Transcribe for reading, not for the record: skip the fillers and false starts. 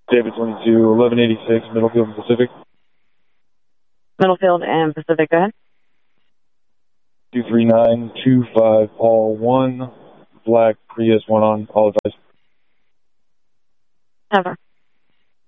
David 22, 1186, Middlefield and Pacific. Middlefield and Pacific, go ahead. 23925 Paul 1, black Prius 1 on, all advice. Ever.